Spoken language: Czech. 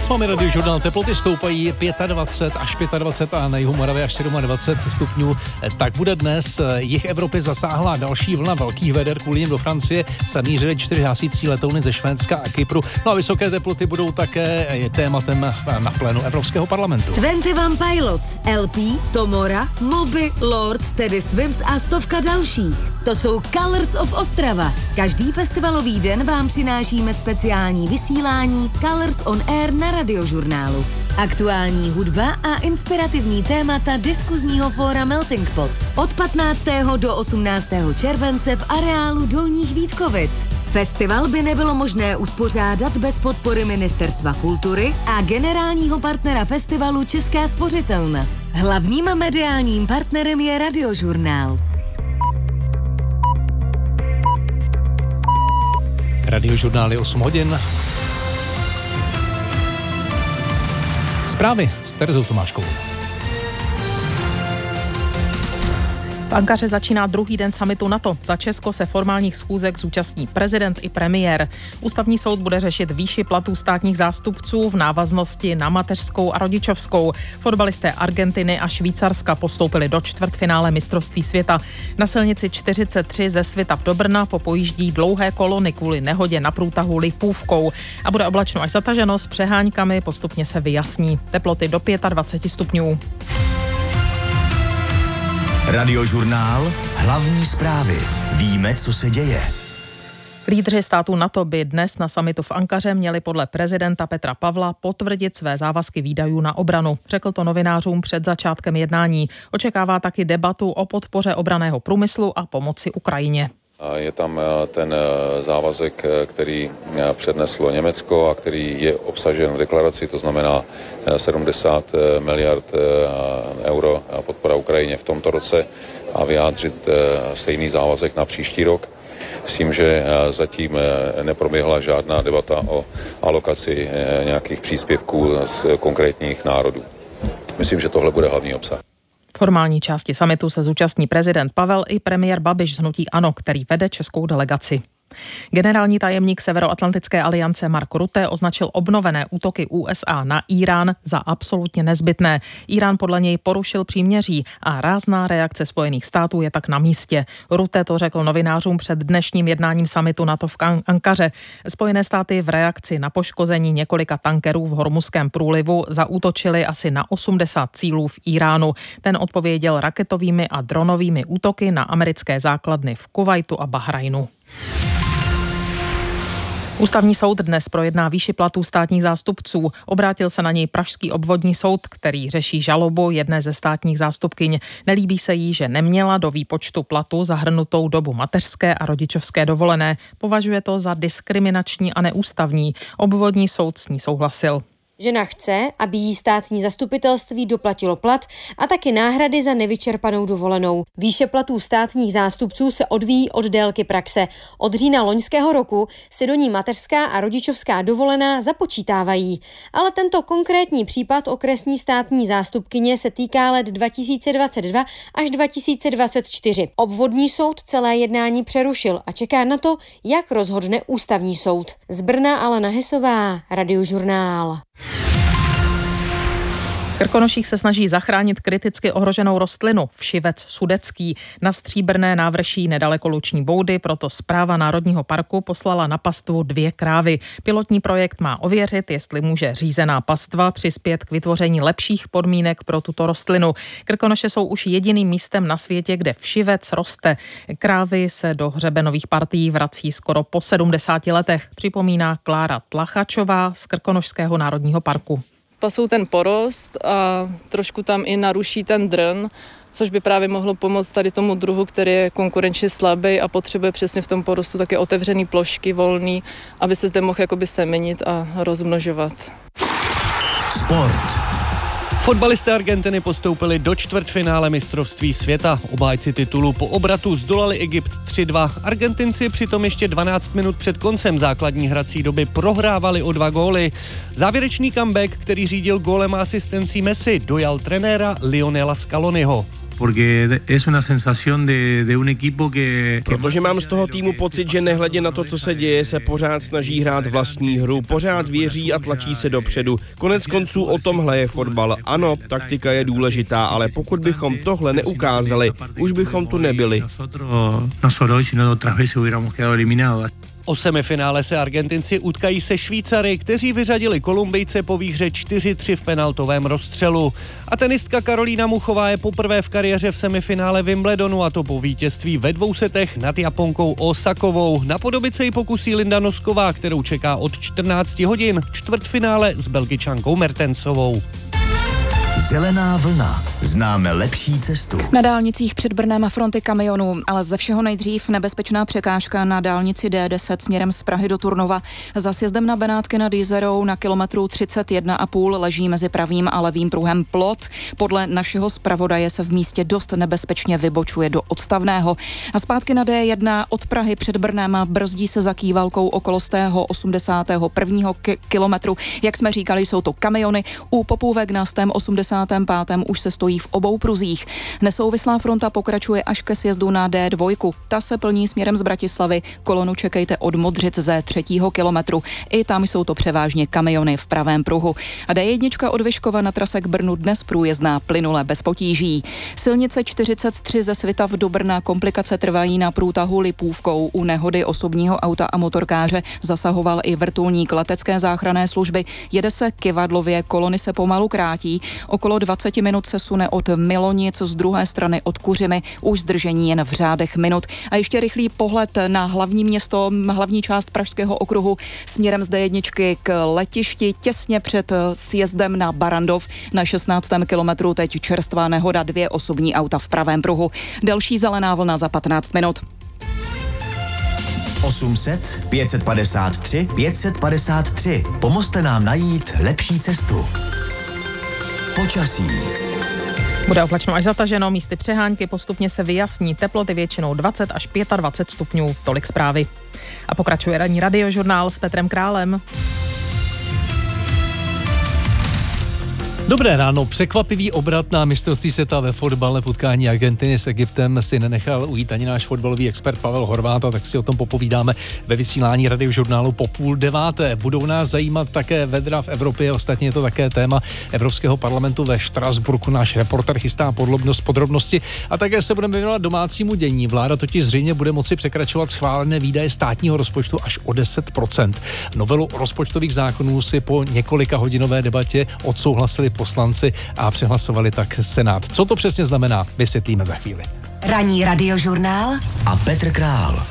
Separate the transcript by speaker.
Speaker 1: Máme radiožurnál, teploty stoupají 25 až 25 a na jihu Moravy až 27 stupňů. Tak bude dnes. Jih Evropy zasáhla další vlna velkých veder, kvůli nim do Francie zamířily 4 hasící letouny ze Švédska a Kypru. No a vysoké teploty budou také tématem na plénu Evropského parlamentu.
Speaker 2: 21 Pilots, LP, Tomora, Moby, Lord, Teddy Swims a stovka dalších. To jsou Colors of Ostrava. Každý festivalový den vám přinášíme speciální vysílání Colors on Air na radiožurnálu. Aktuální hudba a inspirativní témata diskuzního fóra Melting Pot. Od 15. do 18. července v areálu Dolních Vítkovic. Festival by nebylo možné uspořádat bez podpory Ministerstva kultury a generálního partnera festivalu Česká spořitelna. Hlavním mediálním partnerem je radiožurnál.
Speaker 1: Radiožurnál je 8 hodin. Zprávy s Terezou Tomáškovou.
Speaker 3: V Ankaře začíná druhý den summitu NATO. Za Česko se formálních schůzek zúčastní prezident i premiér. Ústavní soud bude řešit výši platů státních zástupců v návaznosti na mateřskou a rodičovskou. Fotbalisté Argentiny a Švýcarska postoupili do čtvrtfinále mistrovství světa. Na silnici 43 ze Svitavy do Brna popojíždí dlouhé kolony kvůli nehodě na průtahu Lipůvkou. A bude oblačno až zataženo, s přehánkami postupně se vyjasní. Teploty do 25 stupňů.
Speaker 4: Radiožurnál, hlavní zprávy. Víme, co se děje.
Speaker 3: Lídři států NATO by dnes na summitu v Ankaře měli podle prezidenta Petra Pavla potvrdit své závazky výdajů na obranu. Řekl to novinářům před začátkem jednání. Očekává taky debatu o podpoře obranného průmyslu a pomoci Ukrajině.
Speaker 5: Je tam ten závazek, který předneslo Německo a který je obsažen v deklaraci, to znamená 70 miliard euro podpora Ukrajině v tomto roce a vyjádřit stejný závazek na příští rok. S tím, že zatím neproběhla žádná debata o alokaci nějakých příspěvků z konkrétních národů. Myslím, že tohle bude hlavní obsah.
Speaker 3: V formální části summitu se zúčastní prezident Pavel i premiér Babiš z hnutí ANO, který vede českou delegaci. Generální tajemník Severoatlantické aliance Mark Rutte označil obnovené útoky USA na Írán za absolutně nezbytné. Írán podle něj porušil příměří a rázná reakce Spojených států je tak na místě. Rutte to řekl novinářům před dnešním jednáním summitu NATO v Ankaře. Spojené státy v reakci na poškození několika tankerů v Hormuzském průlivu zaútočili asi na 80 cílů v Iránu. Ten odpověděl raketovými a dronovými útoky na americké základny v Kuvajtu a Bahrajnu. Ústavní soud dnes projedná výši platů státních zástupců. Obrátil se na něj pražský obvodní soud, který řeší žalobu jedné ze státních zástupkyň. Nelíbí se jí, že neměla do výpočtu platu zahrnutou dobu mateřské a rodičovské dovolené. Považuje to za diskriminační a neústavní. Obvodní soud s ní souhlasil.
Speaker 6: Žena chce, aby jí státní zastupitelství doplatilo plat a taky náhrady za nevyčerpanou dovolenou. Výše platů státních zástupců se odvíjí od délky praxe. Od října loňského roku se do ní mateřská a rodičovská dovolená započítávají. Ale tento konkrétní případ okresní státní zástupkyně se týká let 2022 až 2024. Obvodní soud celé jednání přerušil a čeká na to, jak rozhodne ústavní soud. Z Brna Alena Hesová, Radiožurnál.
Speaker 3: V Krkonoších se snaží zachránit kriticky ohroženou rostlinu všivec sudecký. Na Stříbrné návrší nedaleko Luční Boudy proto Správa Národního parku poslala na pastvu 2 krávy. Pilotní projekt má ověřit, jestli může řízená pastva přispět k vytvoření lepších podmínek pro tuto rostlinu. Krkonoše jsou už jediným místem na světě, kde všivec roste. Krávy se do hřebenových partií vrací skoro po 70 letech, připomíná Klára Tlachačová z Krkonošského národního parku.
Speaker 7: Spasou ten porost a trošku tam i naruší ten drn, což by právě mohlo pomoct tady tomu druhu, který je konkurenčně slabý a potřebuje přesně v tom porostu také otevřený plošky, volný, aby se zde mohl jakoby semenit a rozmnožovat.
Speaker 4: Sport.
Speaker 1: Fotbalisté Argentiny postoupili do čtvrtfinále mistrovství světa. Obhájci titulu po obratu zdolali Egypt 3-2. Argentinci přitom ještě 12 minut před koncem základní hrací doby prohrávali o 2 góly. Závěrečný comeback, který řídil gólem a asistencí Messi, dojal trenéra Lionela Scaloniho.
Speaker 8: Protože mám z toho týmu pocit, že nehledě na to, co se děje, se pořád snaží hrát vlastní hru, pořád věří a tlačí se dopředu. Konec konců o tomhle je fotbal. Ano, taktika je důležitá, ale pokud bychom tohle neukázali, už bychom tu nebyli.
Speaker 9: O semifinále se Argentinci utkají se Švýcary, kteří vyřadili Kolumbijce po výhře 4-3 v penaltovém rozstřelu. A tenistka Karolína Muchová je poprvé v kariéře v semifinále Wimbledonu, a to po vítězství ve 2 setech nad Japonkou Osakovou. Napodobit se ji pokusí Linda Nosková, kterou čeká od 14 hodin čtvrtfinále s Belgičankou Mertensovou.
Speaker 4: Zelená vlna. Známe lepší cestu.
Speaker 10: Na dálnicích před Brnem fronty kamionů, ale ze všeho nejdřív nebezpečná překážka na dálnici D10 směrem z Prahy do Turnova. Za sjezdem na Benátky nad Jizerou na kilometru 31,5 leží mezi pravým a levým pruhem plot. Podle našeho zpravodaje se v místě dost nebezpečně vybočuje do odstavného. A zpátky na D1 od Prahy před Brnem brzdí se za kývalkou okolo z tého 81. kilometru. Jak jsme říkali, jsou to kamiony. U Popůvek na 85. už se stojí v obou pruzích. Nesouvislá fronta pokračuje až ke sjezdu na D2. Ta se plní směrem z Bratislavy. Kolonu čekejte od Modřic ze 3. kilometru. I tam jsou to převážně kamiony v pravém pruhu. A D1 od Vyškova na trase k Brnu dnes průjezdná plynule bez potíží. Silnice 43 ze Svitav do Brna komplikace trvají na průtahu Lipůvkou. U nehody osobního auta a motorkáře zasahoval i vrtulník letecké záchranné služby. Jede se kyvadlově, kolony se pomalu krátí. Okolo 20 minut se sune od Milonic, z druhé strany od Kuřimy, už zdržení jen v řádech minut. A ještě rychlý pohled na hlavní město, hlavní část Pražského okruhu směrem z D1 k letišti těsně před sjezdem na Barandov. Na 16. kilometru teď čerstvá nehoda, 2 osobní auta v pravém pruhu. Další zelená vlna za 15 minut.
Speaker 4: 800 553 553. Pomozte nám najít lepší cestu. Počasí.
Speaker 3: Bude oblačno až zataženo, místy přehánky, postupně se vyjasní, teploty většinou 20 až 25 stupňů. Tolik zprávy. A pokračuje ranní radiožurnál s Petrem Králem.
Speaker 1: Dobré ráno, překvapivý obrat na mistrovství světa ve fotbale v utkání Argentiny s Egyptem si nenechal ujít ani náš fotbalový expert Pavel Horváta, tak si o tom popovídáme ve vysílání radiožurnálu po 8:30. Budou nás zajímat také vedra v Evropě, ostatně je to také téma Evropského parlamentu ve Štrasburku. Náš reporter chystá podrobnosti a také se budeme věnovat domácímu dění. Vláda totiž zřejmě bude moci překračovat schválené výdaje státního rozpočtu až o 10%. Novelu rozpočtových zákonů si po několika hodinové debatě odsouhlasili poslanci a přehlasovali tak Senát. Co to přesně znamená, vysvětlíme za chvíli.
Speaker 2: Ranní radiožurnál
Speaker 4: a Petr Král.